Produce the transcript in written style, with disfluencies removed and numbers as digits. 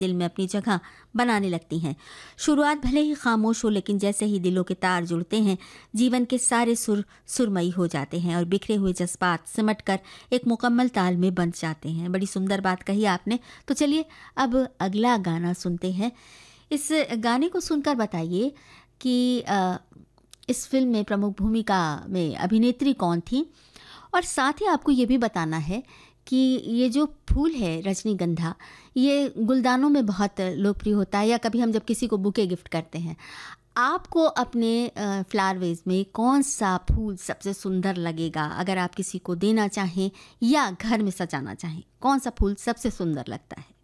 दिल में अपनी जगह बनाने लगती हैं। शुरुआत भले ही खामोश हो, लेकिन जैसे ही दिलों के तार जुड़ते हैं, जीवन के सारे सुर सुरमई हो जाते हैं और बिखरे हुए जज्बात सिमट कर एक मुकम्मल ताल में बंध जाते हैं। बड़ी सुंदर बात कही आपने। तो चलिए अब अगला गाना सुनते हैं। इस गाने को सुनकर बताइए कि इस फिल्म में प्रमुख भूमिका में अभिनेत्री कौन थी, और साथ ही आपको ये भी बताना है कि ये जो फूल है रजनीगंधा, ये गुलदानों में बहुत लोकप्रिय होता है, या कभी हम जब किसी को बुके गिफ्ट करते हैं, आपको अपने फ्लावर वेज में कौन सा फूल सबसे सुंदर लगेगा? अगर आप किसी को देना चाहें या घर में सजाना चाहें, कौन सा फूल सबसे सुंदर लगता है?